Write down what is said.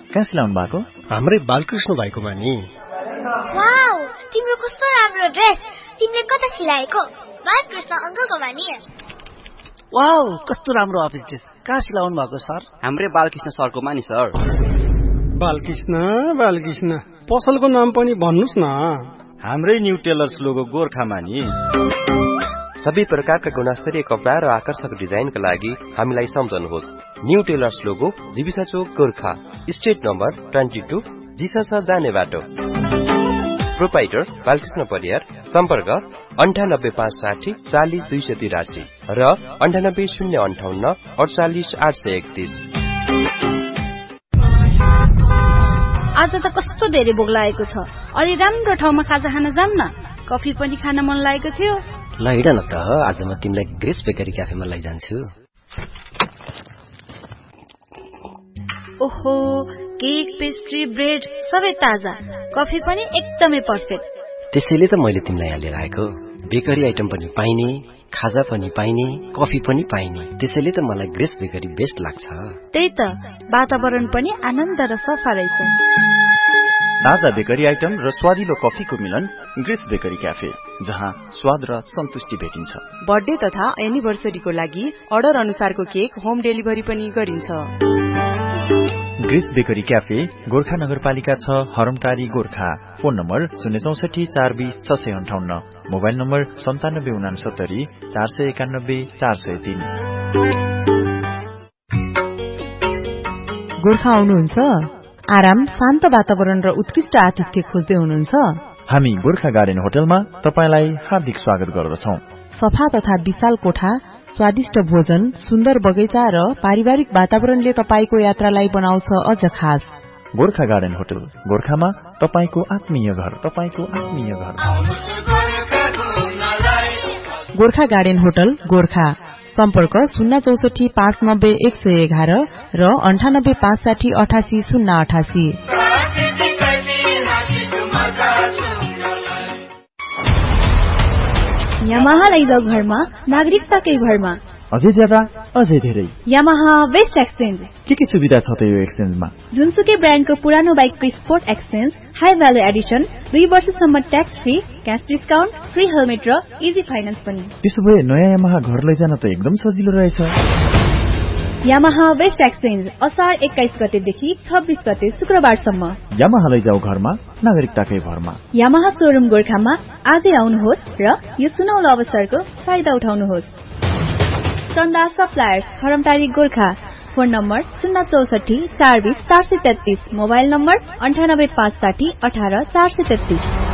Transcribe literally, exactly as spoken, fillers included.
कहाँ सिलाउनु भएको? हाम्रै बालकृष्ण भाइकोमा नि। वाउ, तिम्रो कस्तो राम्रो ड्रेस। तिमीले कता सिलाएको? बालकृष्ण अंकलकोमा नि। वाउ, कस्तो राम्रो अफिस ड्रेस। कहाँ सिलाउनु भएको सर? हाम्रै बालकृष्ण सरकोमा नि सर। बालकृष्ण बालकृष्ण पसलको नाम पनि भन्नुस् न। हाम्रै न्यू टेलर्स लोगो गोर्खामा नि। सबै प्रकारका गुणस्तरीय कपडा र आकर्षक डिजाइनका लागि हामीलाई सम्झनुहोस्। न्यू टेलर्स लोगो जीविसा चोक Gorkha, street number twenty two, जिसासा जाने बाटो। प्रोपाइटर बालकृष्ण परियार। सम्पर्क अन्ठानब्बे पाँच साठी चालिस दुई सय तिरासी र अन्ठानब्बे शून्य अन्ठाउन्न अडचालिस आठ सय एकतिस। आज त कस्तो धेरै भोक लागेको छ। अलि राम्रो ठाउँमा खाजा खान जाम न। कफी पनि खान मन लागेको थियो। ल हिँड न त, आज म तिमीलाई ग्रेस बेकरी क्याफेमा लैजान्छु। ओहो, केक, पेस्ट्री, ब्रेड सबै ताजा। कफी पनि एकदमै पर्फेक्ट। त्यसैले त मैले तिमीलाई यहाँ लिएर आएको। बेकरी आइटम पनि पाइने, खाजा पनि पाइने, कफी पनि पाइने। त्यसैले त मलाई ग्रेस बेकरी बेस्ट लाग्छ। त्यही त, वातावरण पनि आनन्द र सफा रहेछ। ताजा बेकरी आइटम र स्वादिलो कफीको मिलन ग्रेस बेकरी क्याफे, जहाँ स्वाद र सन्तुष्टि भेटिन्छ। बर्थडे तथा एनिभर्सरीको लागि अर्डर अनुसारको केक होम डेलिभरी पनि गरिन्छ। ग्रेस बेकरी क्याफे गोर्खा नगरपालिका छ, हरमटारी गोर्खा। फोन नम्बर शून्य चौसठी चार बीस छ सय अन्ठाउन्न, मोबाइल नम्बर सन्तानब्बे उनासत्तरी चार सय एकानब्बे चार सय तीन। गोर्खा आउनुहुन्छ? आराम, शान्त वातावरण र उत्कृष्ट आतिथ्य खोज्दै हुनुहुन्छ? हामी गोर्खा गार्डन होटलमा तपाईलाई हार्दिक स्वागत गर्दछौं। सफा तथा विशाल कोठा, स्वादिष्ट भोजन, सुन्दर बगैँचा र पारिवारिक वातावरणले तपाईको यात्रालाई बनाउँछ अझ खास। गोर्खा गार्डन होटल गोर्खामा तपाईको आत्मीय घर, तपाईको आत्मीय घर। Gorkha garden hotel Gorkha. सम्पर्क शून्य चौसठी पाँच नब्बे एक सय एघार र अन्ठानब्बे पाँच साठी अठासी शून्य अठासी। यामाहा लैजाऊ घरमा, नागरिकताकै भरमा। अझै ज्यादा, अझै धेरै। Yamaha West exchange. के के सुविधा छ त यो एक्सचेन्जमा? जुनसुकै ब्रान्डको पुरानो बाइकको sport exchange, high value Edison, दुई वर्षसम्म tax free, cash discount, free helmet र इजी फाइनान्स पनि। त्यसो भए नयाँ यामाहा घर लैजान त एकदम सजिलो रहेछ। यामाहा वेस्ट एक्सचेन्ज असार एक्काइस गतेदेखि छब्बीस गते शुक्रबारसम्म। यामाहा लैजाऊ घरमा, नागरिकताकै भरमा। यामाहा सोरुम गोर्खामा आजै आउनुहोस् र यो सुनौलो अवसरको फाइदा उठाउनुहोस्। चन्दा सप्लायर्स, हरमटारी गोर्खा। फोन नम्बर शून्य चौसठी चार बीस चार सय तेत्तीस, मोबाइल नम्बर अन्ठानब्बे पाँच साठी अठार चार सय तेत्तीस।